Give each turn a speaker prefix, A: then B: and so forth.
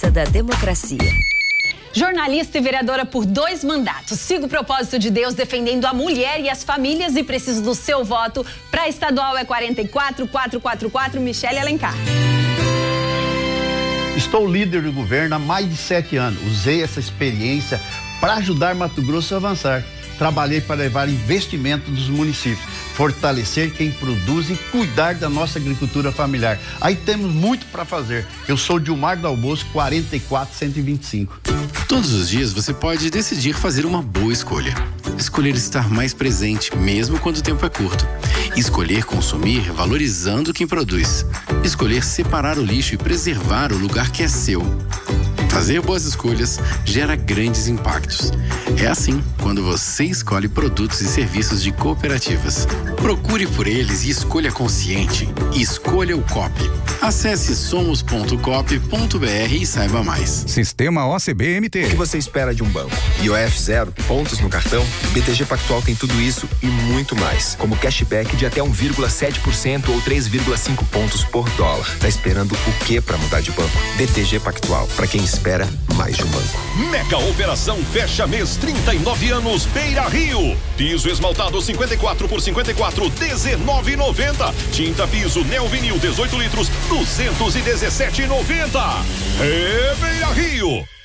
A: Da democracia.
B: Jornalista e vereadora por 2 mandatos. Sigo o propósito de Deus defendendo a mulher e as famílias e preciso do seu voto. Para estadual é 44444, Michele Alencar.
C: Estou líder do governo há mais de 7 anos. Usei essa experiência para ajudar Mato Grosso a avançar. Trabalhei para levar investimento dos municípios, fortalecer quem produz e cuidar da nossa agricultura familiar. Aí temos muito para fazer. Eu sou Dilmar Dalboso, 44125.
D: Todos os dias você pode decidir fazer uma boa escolha. Escolher estar mais presente, mesmo quando o tempo é curto. Escolher consumir valorizando quem produz. Escolher separar o lixo e preservar o lugar que é seu. Fazer boas escolhas gera grandes impactos. É assim quando você escolhe produtos e serviços de cooperativas. Procure por eles e escolha consciente. Escolha o COP. Acesse somos.coop.br e saiba mais.
E: Sistema OCB-MT.
F: O que você espera de um banco? IOF 0, pontos no cartão? BTG Pactual tem tudo isso e muito mais, como cashback de até 1,7% ou 3,5 pontos por dólar. Tá esperando o que para mudar de banco? BTG Pactual, para quem espera mais de um banco.
G: Mega Operação Fecha Mês 39 anos Beira Rio. Piso esmaltado 54 por 54, R$19,90. Tinta piso Neovinil 18 litros, R$217,90. É Beira Rio.